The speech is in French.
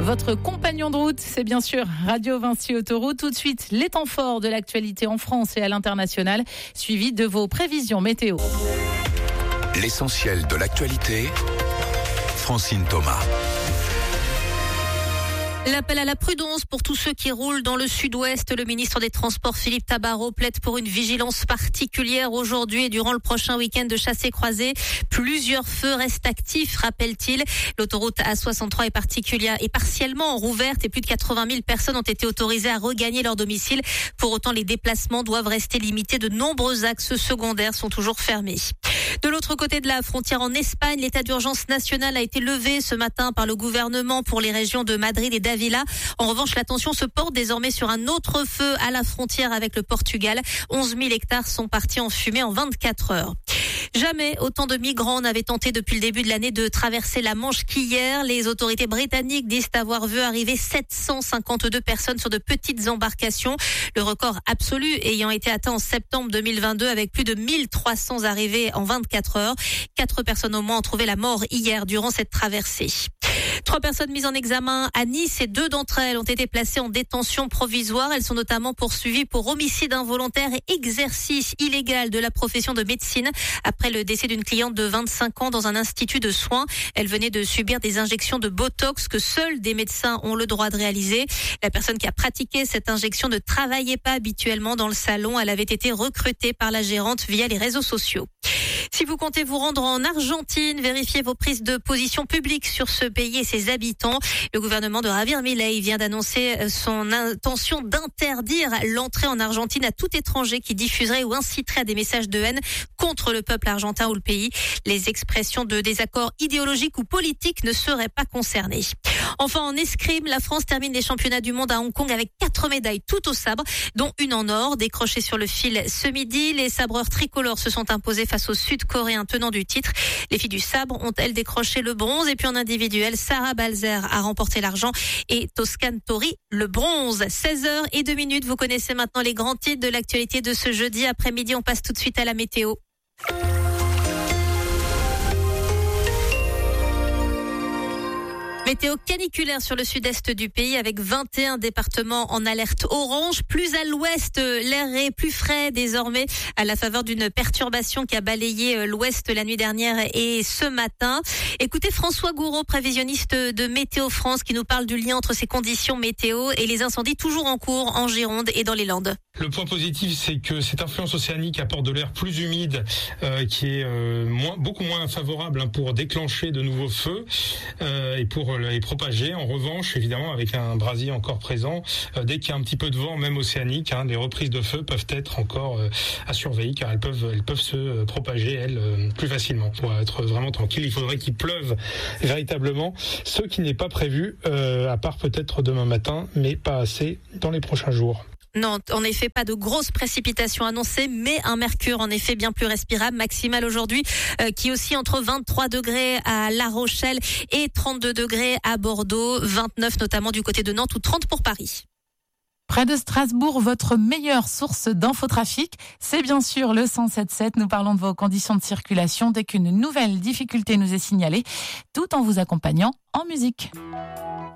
Votre compagnon de route, c'est bien sûr Radio Vinci Autoroute. Tout de suite, les temps forts de l'actualité en France et à l'international, suivi de vos prévisions météo. L'essentiel de l'actualité, Francine Thomas. L'appel à la prudence pour tous ceux qui roulent dans le sud-ouest. Le ministre des Transports, Philippe Tabarot, plaide pour une vigilance particulière aujourd'hui et durant le prochain week-end de chassé-croisé. Plusieurs feux restent actifs, rappelle-t-il. L'autoroute A63 est partiellement rouverte et plus de 80 000 personnes ont été autorisées à regagner leur domicile. Pour autant, les déplacements doivent rester limités. De nombreux axes secondaires sont toujours fermés. De l'autre côté de la frontière en Espagne, l'état d'urgence national a été levé ce matin par le gouvernement pour les régions de Madrid et d'Avila. En revanche, l'attention se porte désormais sur un autre feu à la frontière avec le Portugal. 11 000 hectares sont partis en fumée en 24 heures. Jamais autant de migrants n'avaient tenté depuis le début de l'année de traverser la Manche qu'hier. Les autorités britanniques disent avoir vu arriver 752 personnes sur de petites embarcations. Le record absolu ayant été atteint en septembre 2022 avec plus de 1300 arrivées en 24 heures. 4 personnes au moins ont trouvé la mort hier durant cette traversée. 3 personnes mises en examen à Nice et 2 d'entre elles ont été placées en détention provisoire. Elles sont notamment poursuivies pour homicide involontaire et exercice illégal de la profession de médecine après le décès d'une cliente de 25 ans dans un institut de soins. Elle venait de subir des injections de Botox que seuls des médecins ont le droit de réaliser. La personne qui a pratiqué cette injection ne travaillait pas habituellement dans le salon. Elle avait été recrutée par la gérante via les réseaux sociaux. Si vous comptez vous rendre en Argentine, vérifiez vos prises de position publiques sur ce pays et ses habitants. Le gouvernement de Javier Milei vient d'annoncer son intention d'interdire l'entrée en Argentine à tout étranger qui diffuserait ou inciterait à des messages de haine contre le peuple argentin ou le pays. Les expressions de désaccord idéologiques ou politiques ne seraient pas concernées. Enfin, en escrime, la France termine les championnats du monde à Hong Kong avec 4 médailles toutes au sabre, dont une en or, décrochée sur le fil ce midi. Les sabreurs tricolores se sont imposés face aux Sud-Coréens tenants du titre. Les filles du sabre ont, elles, décroché le bronze. Et puis en individuel, Sarah Balzer a remporté l'argent et Toscan Tori le bronze. 16h02, vous connaissez maintenant les grands titres de l'actualité de ce jeudi après-midi. On passe tout de suite à la météo. Météo caniculaire sur le sud-est du pays avec 21 départements en alerte orange. Plus à l'ouest, l'air est plus frais désormais à la faveur d'une perturbation qui a balayé l'ouest la nuit dernière et ce matin. Écoutez François Gouraud, prévisionniste de Météo France, qui nous parle du lien entre ces conditions météo et les incendies toujours en cours en Gironde et dans les Landes. Le point positif, c'est que cette influence océanique apporte de l'air plus humide qui est beaucoup moins favorable pour déclencher de nouveaux feux et pour les propager. En revanche, évidemment, avec un brasier encore présent, dès qu'il y a un petit peu de vent, même océanique, les reprises de feu peuvent être encore à surveiller car elles peuvent se propager, elles, plus facilement. Pour être vraiment tranquille, il faudrait qu'il pleuve véritablement, ce qui n'est pas prévu, à part peut-être demain matin, mais pas assez dans les prochains jours. Non, en effet, pas de grosses précipitations annoncées, mais un mercure en effet bien plus respirable, maximal aujourd'hui, qui oscille entre 23 degrés à La Rochelle et 32 degrés à Bordeaux, 29 notamment du côté de Nantes ou 30 pour Paris. Près de Strasbourg, votre meilleure source d'infotrafic, c'est bien sûr le 107.7. Nous parlons de vos conditions de circulation dès qu'une nouvelle difficulté nous est signalée, tout en vous accompagnant en musique.